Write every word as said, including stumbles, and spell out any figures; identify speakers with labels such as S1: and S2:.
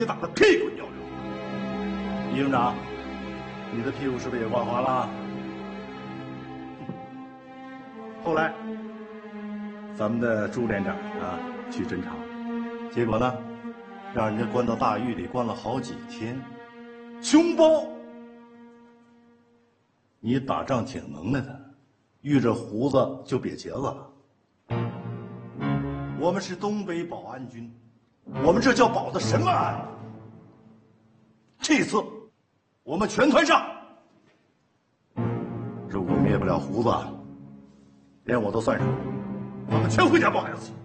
S1: 给打得屁滚尿流。李营长，你的屁股是不是也刮花了？后来，咱们的朱连长啊去侦查，结果呢，让人家关到大狱里关了好几天，凶包。你打仗挺能耐的，遇着胡子就瘪茄子了。我们是东北保安军，我们这叫保的什么安？这次我们全团上，如果灭不了胡子，连我都算上，我们全回家抱孩子去。